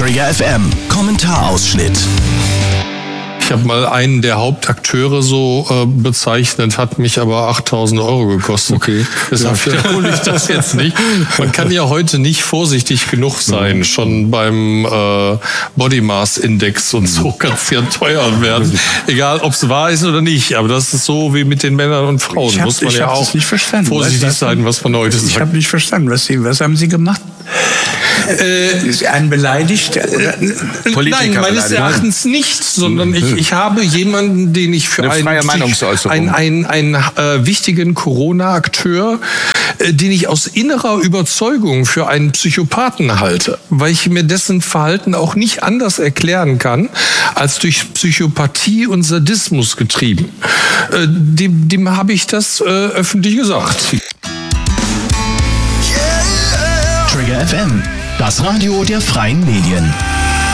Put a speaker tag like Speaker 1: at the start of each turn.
Speaker 1: Trigger FM Kommentarausschnitt.
Speaker 2: Ich habe mal einen der Hauptakteure so bezeichnet, hat mich aber 8.000 € gekostet.
Speaker 3: Okay.
Speaker 2: Deshalb wiederhole ich das jetzt nicht. Man kann ja heute nicht vorsichtig genug sein. Schon beim Body Mass Index und so kann es ja teuer werden. Egal, ob es wahr ist oder nicht. Aber das ist so wie mit den Männern und Frauen. Muss man ja auch
Speaker 4: nicht verstanden.
Speaker 2: vorsichtig sein, was man heute sagt.
Speaker 4: Ich habe nicht verstanden. Was haben Sie gemacht? Ist einen beleidigt?
Speaker 2: Nein, meines Erachtens nicht, sondern ich habe jemanden, den ich für einen wichtigen Corona-Akteur, den ich aus innerer Überzeugung für einen Psychopathen halte, weil ich mir dessen Verhalten auch nicht anders erklären kann, als durch Psychopathie und Sadismus getrieben. Dem habe ich das öffentlich gesagt.
Speaker 1: Trigger FM, das Radio der freien Medien.